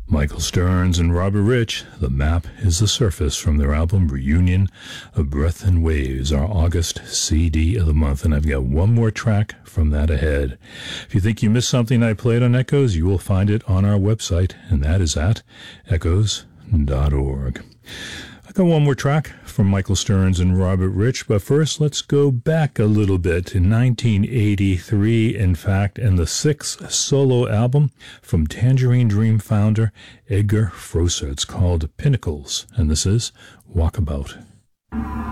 Michael Stearns and Robert Rich, The Map is the Surface, from their album Reunion of Breath and Waves, our August CD of the month. And I've got one more track from that ahead. If you think you missed something I played on Echoes, you will find it on our website, and that is at echoes.org. I got one more track from Michael Stearns and Robert Rich, but first let's go back a little bit to 1983, in fact, and the sixth solo album from Tangerine Dream founder Edgar Froese. It's called Pinnacles, and this is Walkabout.